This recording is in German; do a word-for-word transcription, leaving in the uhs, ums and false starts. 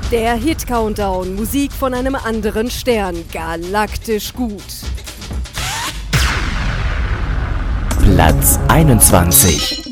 Der Hit-Countdown, Musik von einem anderen Stern, galaktisch gut. Platz einundzwanzig.